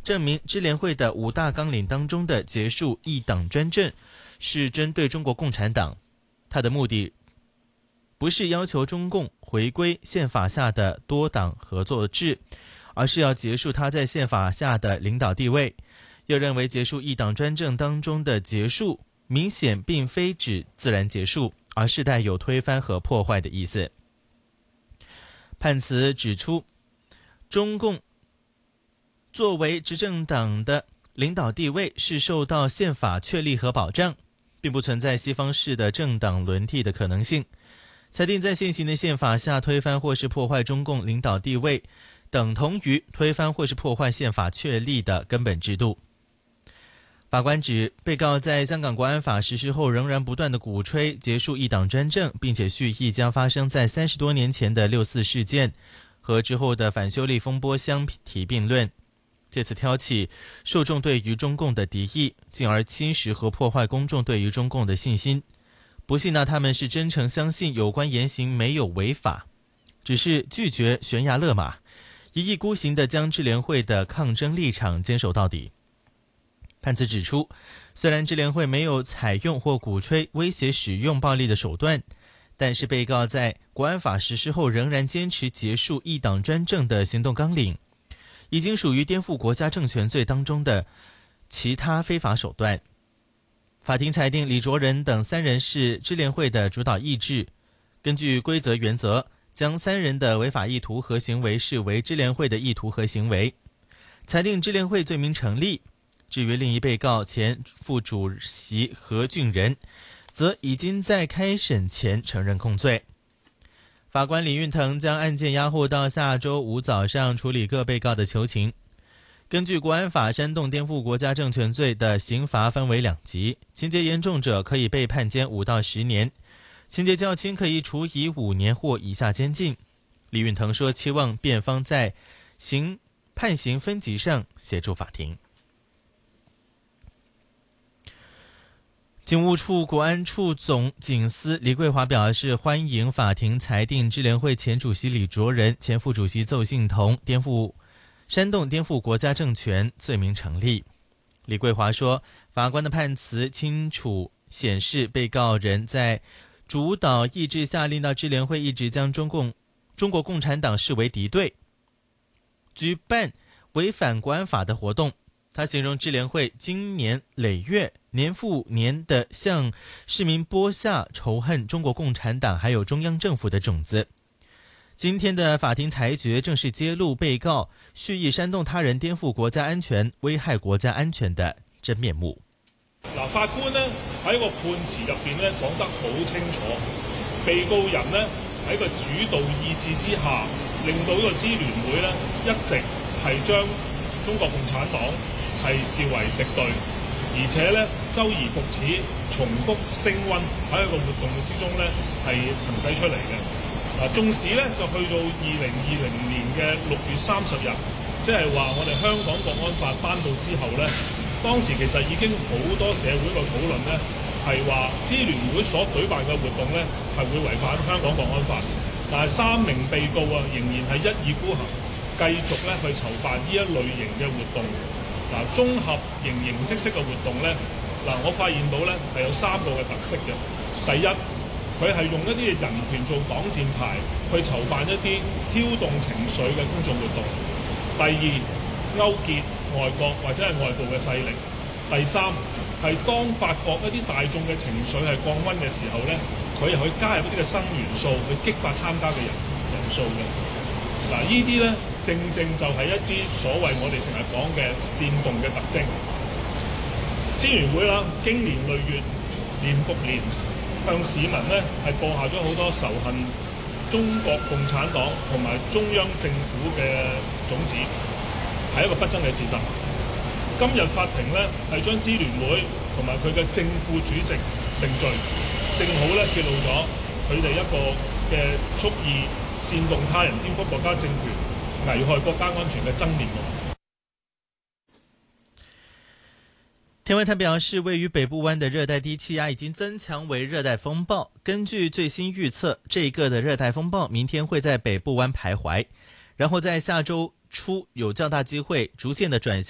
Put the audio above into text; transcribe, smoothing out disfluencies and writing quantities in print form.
证明支联会的5大纲领当中的结束一党专政是针对中国共产党，它的目的不是要求中共回归宪法下的多党合作制，而是要结束它在宪法下的领导地位。又认为结束一党专政当中的结束明显并非指自然结束，而是带有推翻和破坏的意思。判词指出，中共作为执政党的领导地位是受到宪法确立和保障，并不存在西方式的政党轮替的可能性。裁定在现行的宪法下推翻或是破坏中共领导地位，等同于推翻或是破坏宪法确立的根本制度。法官指，被告在香港国安法实施后仍然不断地鼓吹结束一党专政，并且蓄意将发生在30多年前的6·4事件和之后的反修例风波相提并论，借此挑起受众对于中共的敌意，进而侵蚀和破坏公众对于中共的信心。不幸他们是真诚相信有关言行没有违法，只是拒绝悬崖勒马，一意孤行地将支联会的抗争立场坚守到底。判词指出，虽然支联会没有采用或鼓吹威胁使用暴力的手段，但是被告在国安法实施后仍然坚持结束一党专政的行动纲领，已经属于颠覆国家政权罪当中的其他非法手段。法庭裁定李卓人等3人是支联会的主导意志，根据规则原则，将3人的违法意图和行为视为支联会的意图和行为，裁定支联会罪名成立。至于另一被告前副主席何俊仁，则已经在开审前承认控罪。法官李运腾将案件押后到下周5早上处理各被告的求情。根据国安法，煽动颠覆国家政权罪的刑罚分为2级，情节严重者可以被判监5到10年，情节较轻可以处以5年或以下监禁。李运腾说，期望辩方在判刑分级上协助法庭。警务处国安处总警司李桂华表示，欢迎法庭裁定支联会前主席李卓人、前副主席邹幸同煽动颠覆国家政权罪名成立。李桂华说，法官的判词清楚显示，被告人在主导意志下令到支联会一直将中国共产党视为敌对，举办违反国安法的活动。他形容支联会经年累月、年复年地向市民播下仇恨中国共产党还有中央政府的种子。今天的法庭裁决正是揭露被告蓄意煽动他人颠覆國家安全、危害國家安全的真面目。 法官呢喺個判詞入邊呢講得好清楚，被告人呢喺個主導意志之下，令到呢個支聯會呢一直係將中國共產黨係視為敵對，而且呢周而復始重複升溫喺一個活動之中呢係行使出嚟嘅。縱使呢就去到2020年嘅6月30日，即係話我哋香港國安法頒布之後呢，當時其實已經好多社會嘅討論呢係話支聯會所舉辦嘅活動呢係會違反香港國安法，但係3名被告仍然係一意孤行，繼續呢去籌辦呢一類型嘅活動。綜合形式嘅活動呢，我發現到呢係有3個嘅特色嘅。第一，佢係用一啲人權做擋箭牌，去籌辦一啲挑動情緒嘅公眾活動。第二，勾結外國或者係外部嘅勢力。第三，係當發覺一啲大眾嘅情緒係降溫嘅時候呢，佢又去加入一啲嘅新元素，去激發參加嘅人數嘅。呢啲呢，正就係一啲所謂我哋成日講嘅煽動嘅特徵。支聯會啦，經年累月，年復年，向市民呢係播下咗好多仇恨中國共產黨同埋中央政府嘅種子，係一個不爭嘅事實。今日法庭呢係將支聯會同埋佢嘅正副主席定罪，正好呢揭露咗佢哋一個嘅蓄意煽動他人顛覆國家政權、危害國家安全的真面目。 天文台表示，位于北部湾的热带低气压已经增强为热带风暴。根据最新预测，这个的热带风暴明天会在北部湾徘徊，然后在下周初有较大机会逐渐的转向